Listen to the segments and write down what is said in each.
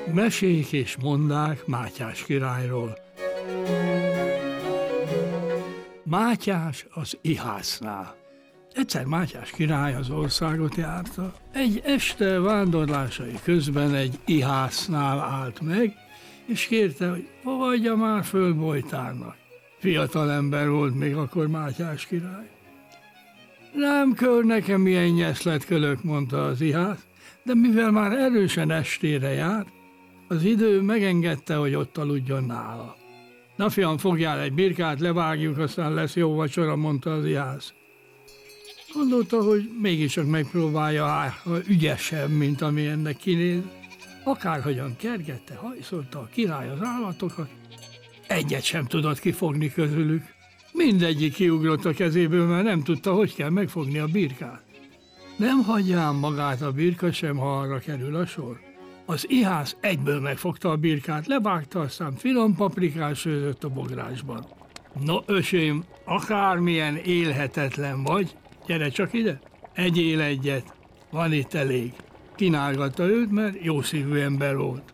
Mesék és mondák Mátyás királyról. Mátyás az ihásznál. Egyszer Mátyás király az országot járta. Egy este vándorlásai közben egy ihásznál állt meg, és kérte, hogy fogadja már föl Bojtárnak. Fiatal ember volt még akkor Mátyás király. Nem kör nekem ilyen nyeszletkölök, mondta az ihász, de mivel már erősen estére járt, az idő megengedte, hogy ott aludjon nála. Na fiam, fogjál egy birkát, levágjuk, aztán lesz jó vacsora, mondta az ihász. Gondolta, hogy mégiscsak megpróbálja, ha ügyesebb, mint ami ennek kinéz. Akárhogyan kergette, hajszolta a király az állatokat, egyet sem tudott kifogni közülük. Mindegyik kiugrott a kezéből, mert nem tudta, hogy kell megfogni a birkát. Nem hagyjám magát a birka sem, ha arra kerül a sor. Az ihász egyből megfogta a birkát, levágta, aztán finom paprikát sőzött a bográsban. No, öcsém, akármilyen élhetetlen vagy, gyere csak ide, egyél egyet, van itt elég. Kínálgatta őt, mert jó szívű ember volt.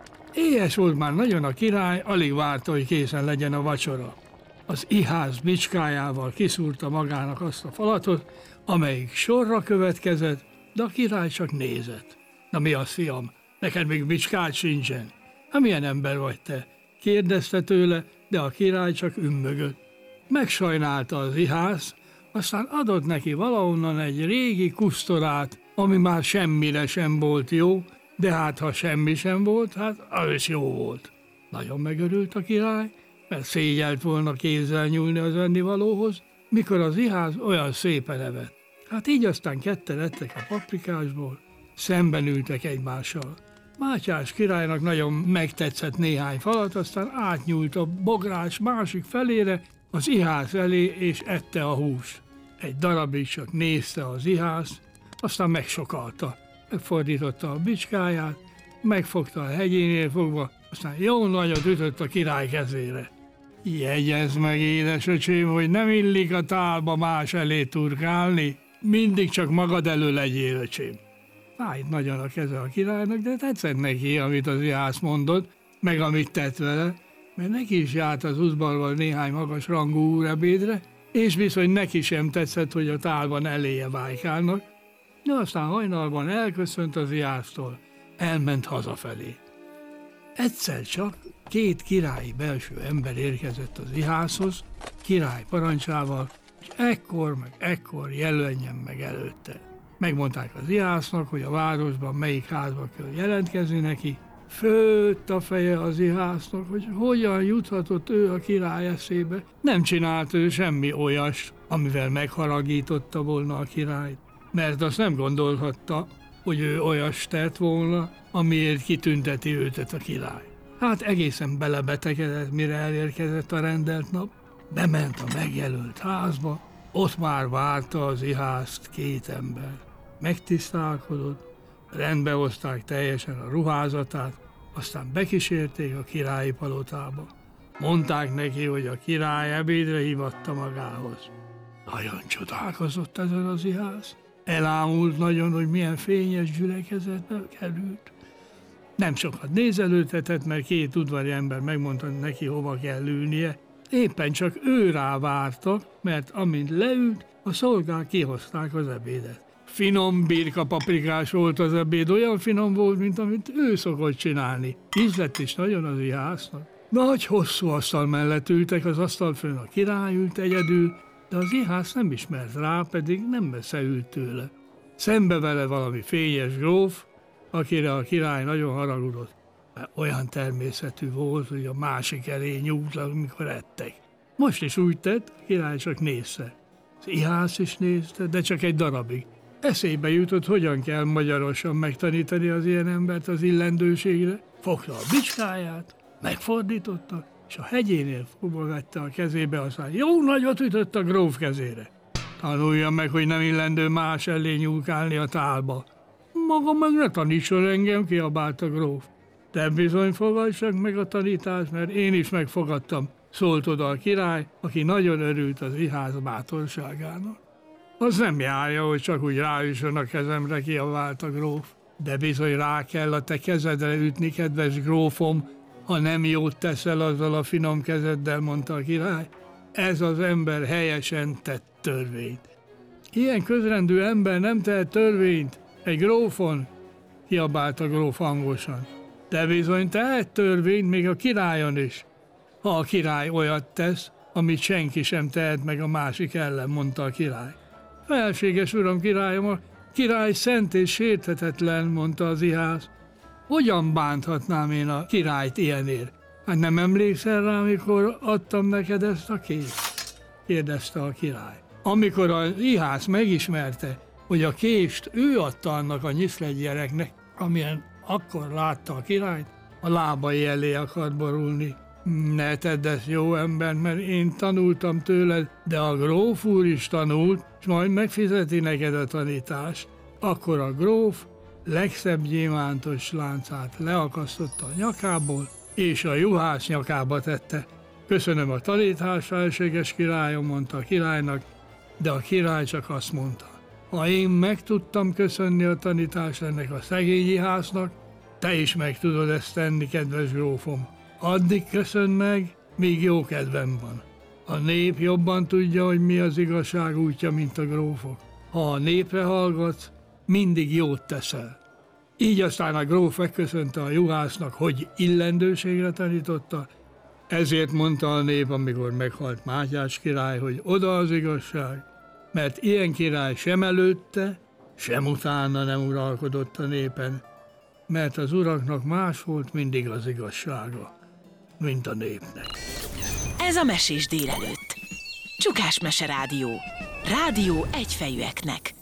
Éhes volt már nagyon a király, alig várta, hogy készen legyen a vacsora. Az ihász bicskájával kiszúrta magának azt a falatot, amelyik sorra következett, de a király csak nézett. Na mi az, fiam, neked még bicskád sincsen? Hát milyen ember vagy te? Kérdezte tőle, de a király csak ümmögött. Megsajnálta az ihász, aztán adott neki valahonnan egy régi kusztorát, ami már semmire sem volt jó, de hát ha semmi sem volt, hát az is jó volt. Nagyon megörült a király, mert szégyelt volna kézzel nyúlni az ennivalóhoz, mikor az ihász olyan szépen evett. Hát így aztán ketten ettek a paprikásból, szemben ültek egymással. Mátyás királynak nagyon megtetszett néhány falat, aztán átnyúlt a bográs másik felére, az ihász elé, és ette a húst. Egy darabig csak nézte az ihász, aztán megsokalta. Megfordította a bicskáját, megfogta a hegyénél fogva, aztán jó nagyot ütött a király kezére. Jegyezd meg, édesöcsém, hogy nem illik a tálba más elé turkálni, mindig csak magad elő legyél, öcsém. Fájt nagyon a keze a királynak, de tetszett neki, amit az ihász mondott, meg amit tett vele, mert neki is járt az udvarban néhány magas rangú úrebédre, és bizony neki sem tetszett, hogy a tálban eléje vájkálnak, de aztán hajnalban elköszönt az ihásztól, elment hazafelé. Egyszer csak két királyi belső ember érkezett az ihászhoz, király parancsával, és ekkor jelenjen meg előtte. Megmondták az ihásznak, hogy a városban melyik házba kell jelentkezni neki. Főtt a feje az ihásznak, hogy hogyan juthatott ő a király eszébe. Nem csinált ő semmi olyas, amivel megharagította volna a királyt, mert azt nem gondolhatta, hogy ő olyas tett volna, amiért kitünteti őt a király. Hát egészen belebetegedett, mire elérkezett a rendelt nap. Bement a megjelölt házba, ott már várta az ihászt két ember. Megtisztálkodott, rendbe hozták teljesen a ruházatát, aztán bekísérték a királyi palotába. Mondták neki, hogy a király ebédre hívatta magához. Nagyon csodálkozott ezen az ihász. Elámult nagyon, hogy milyen fényes gyülekezetbe került. Nem sokat nézelődhetett, mert két udvari ember megmondta neki, hova kell ülnie. Éppen csak ő rá vártak, mert amint leült, a szolgák kihozták az ebédet. Finom birka paprikás volt az ebéd, olyan finom volt, mint amit ő szokott csinálni. Ízlett is nagyon az ihásznak. Nagy hosszú asztal mellett ültek, az asztal fönn a király ült egyedül, de az ihász nem ismert rá, pedig nem messze ült tőle. Szembe vele valami fényes gróf, akire a király nagyon haragudott, mert olyan természetű volt, hogy a másik elé nyúlt, amikor ettek. Most is úgy tett, a király csak nézte. Az ihász is nézte, de csak egy darabig. Eszébe jutott, hogyan kell magyarosan megtanítani az ilyen embert az illendőségre. Fogta a bicskáját, megfordította, és a hegyénél fogva vette a kezébe, aztán jó nagyot ütött a gróf kezére. Tanulja meg, hogy nem illendő más elé nyúlkálni a tálba. Maga meg ne tanítson engem, kiabált a gróf. Te bizony fogadj csak meg a tanítást, mert én is megfogadtam, szólt oda a király, aki nagyon örült az ihász bátorságának. Az nem járja, hogy csak úgy ráüssön a kezemre, kiabált a gróf. De bizony rá kell a te kezedre ütni, kedves grófom, ha nem jót teszel azzal a finom kezeddel, mondta a király. Ez az ember helyesen tett törvényt. Ilyen közrendű ember nem tehet törvényt egy grófon, kiabált a gróf hangosan. De bizony tehet törvényt még a királyon is, ha a király olyat tesz, amit senki sem tehet meg a másik ellen, mondta a király. Felséges uram, királyom, a király szent és sérthetetlen, mondta az ihász. Hogyan bánthatnám én a királyt ilyenért? Hát nem emlékszel rá, amikor adtam neked ezt a kést? Kérdezte a király. Amikor az ihász megismerte, hogy a kést ő adta annak a nyiszlegy gyereknek, amilyen akkor látta a királyt, a lábai elé akart borulni. Ne tedd ezt, jó ember, mert én tanultam tőled, de a gróf úr is tanult, és majd megfizeti neked a tanítást. Akkor a gróf legszebb gyémántos láncát leakasztotta a nyakából, és a juhász nyakába tette. Köszönöm a tanítást, felséges királyom, mondta a királynak, de a király csak azt mondta. Ha én meg tudtam köszönni a tanítást ennek a szegény ihásznak, te is meg tudod ezt tenni, kedves grófom. Addig köszön meg, míg jó kedvem van. A nép jobban tudja, hogy mi az igazság útja, mint a grófok. Ha a népre hallgatsz, mindig jót teszel. Így aztán a gróf megköszönte a juhásznak, hogy illendőségre tanította, ezért mondta a nép, amikor meghalt Mátyás király, hogy oda az igazság, mert ilyen király sem előtte, sem utána nem uralkodott a népen, mert az uraknak más volt mindig az igazsága, mint a népnek. Ez a Mesés délelőtt. Csukás Mese Rádió. Rádió egyfejűeknek.